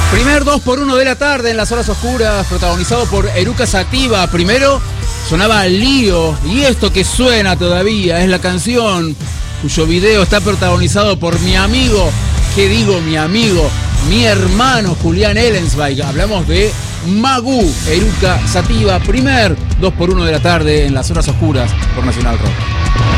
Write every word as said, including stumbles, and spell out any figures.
Primer dos por uno de la tarde en las horas oscuras, protagonizado por Eruca Sativa. Primero sonaba Lío, y esto que suena todavía es la canción cuyo video está protagonizado por mi amigo, ¿qué digo mi amigo? Mi hermano Julián Ellensweig. Hablamos de Magú, Eruca Sativa. Primer dos por uno de la tarde en las horas oscuras por Nacional Rock.